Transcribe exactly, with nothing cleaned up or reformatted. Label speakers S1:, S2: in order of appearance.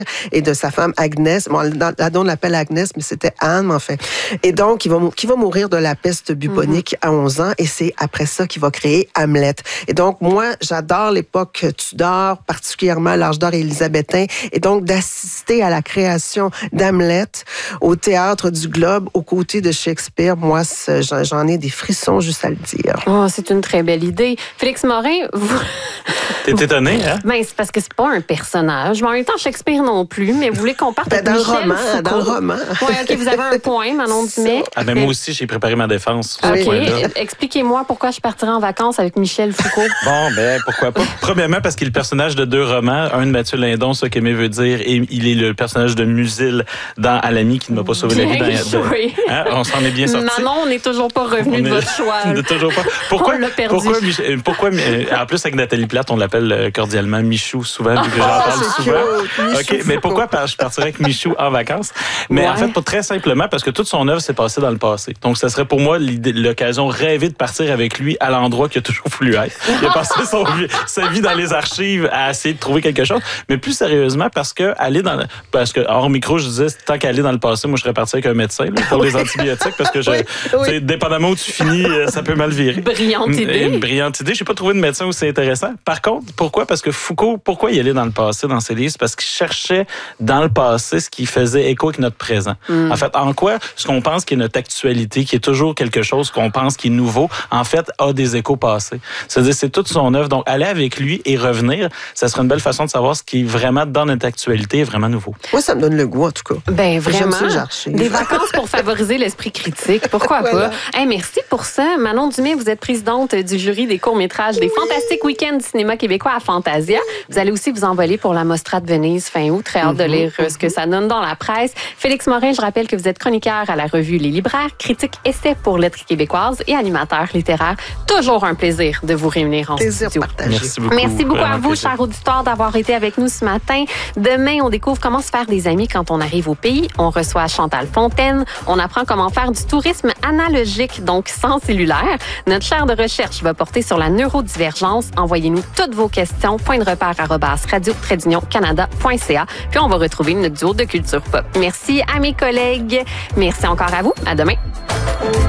S1: et de sa femme Agnès. Bon, la donne l'appelle Agnès, mais c'était Anne, en fait. Et donc, il va, qui va mourir de la peste bubonique mm-hmm. à onze ans, et c'est après ça qu'il va créer Hamlet. Et donc, moi, j'adore l'époque Tudor, particulièrement l'âge d'or élisabétain, et donc d'assister à la création d'Hamlet au Théâtre du Globe, aux côtés de Shakespeare. Moi, j'en ai des frissons juste à le dire.
S2: Oh, c'est une très belle idée. Félix Morin, vous...
S3: T'es étonné, hein?
S2: Ben, c'est parce que c'est pas un personnage. Mais en même temps, Shakespeare non plus. Mais vous voulez qu'on parte
S1: ben,
S2: avec
S1: dans
S2: Michel
S1: le roman,
S2: Foucault?
S1: Dans le roman.
S2: Oui, OK, vous avez un point, Manon Dumais.
S3: Ah, ben, moi aussi, j'ai préparé ma défense.
S2: OK. Expliquez-moi pourquoi je partirais en vacances avec Michel Foucault.
S3: Bon, ben, pourquoi pas? Premièrement, parce qu'il est le personnage de deux romans. Un de Mathieu Lindon, ce qu'Aimé veut dire, et il est le personnage de Musil dans À l'ami qui ne m'a pas sauvé la vie. Dans,
S2: oui.
S3: Hein? On s'en est bien sorti.
S2: Manon, on n'est toujours pas revenu
S3: on
S2: de
S3: est,
S2: votre choix.
S3: On n'est toujours pas. Pourquoi,
S2: on l'a perdu.
S3: Pourquoi, pourquoi, en plus, avec Nathalie Plate, on l'appelle cordialement Michou souvent, vu que j'en parle
S1: oh,
S3: souvent.
S1: Michou,
S3: OK, mais pourquoi je partirais avec Michou en vacances? Mais ouais. en fait, pas très simplement, parce que toute son œuvre s'est passée dans le passé. Donc, ça serait pour moi l'occasion rêvée de partir avec lui à l'endroit qu'il a toujours voulu être. Il a passé son, sa vie dans les archives à essayer de trouver quelque chose. Mais plus sérieusement, parce que aller dans, parce que hors micro, je disais, tant qu'aller dans le passé, moi, je serais parti avec un médecin là, pour les antibiotiques, parce que je, oui, oui. dépendamment où tu finis, ça peut mal virer.
S2: Brillante idée.
S3: Une brillante idée. J'ai pas trouvé de médecin où c'est intéressant. Par contre, pourquoi? Parce que Foucault, pourquoi il allait dans le passé dans ses livres? Parce qu'il cherchait dans le passé ce qui faisait écho avec notre présent. Mm. En fait, en quoi ce qu'on pense qui est notre actualité, qui est toujours quelque chose qu'on pense qui est nouveau, en fait, a des échos passés. C'est-à-dire, c'est toute son œuvre. Donc, aller avec lui et revenir, ça serait une belle façon de savoir ce qui est vraiment dans notre actualité est vraiment nouveau.
S1: Moi, ça me donne le goût, en tout cas.
S2: Ben, vraiment. Des vacances pour favoriser l'esprit critique. Pourquoi voilà. pas? Hey, merci pour ça. Manon Dumais, vous êtes présidente du jury des courts-métrages des oui. Fantastiques Week-ends du cinéma québécois à Fantasia. Vous allez aussi vous envoler pour la Mostra de Venise fin août. Très hâte mm-hmm. de lire ce que ça donne dans la presse. Félix Morin, je rappelle que vous êtes chroniqueur à la revue Les Libraires, critique essai pour Lettres québécoises et animateur littéraire. Toujours un plaisir de vous réunir en
S1: plaisir
S2: studio.
S1: Partagé.
S3: Merci beaucoup.
S2: Merci beaucoup
S3: Vraiment
S2: à vous,
S3: plaisir.
S2: chers auditeurs, d'avoir été avec nous ce matin. Demain, on découvre comment se faire des amis quand on arrive au pays. On reçoit Chantal Fontaine. On apprend comment faire du tourisme analogique, donc sans cellulaire. Notre chaire de recherche va porter sur la neurodivergence. Envoyez-nous toutes vos questions. Point de repère arobase radio trait d'union canada point c a. Puis on va retrouver notre duo de culture pop. Merci à mes collègues. Merci encore à vous. À demain.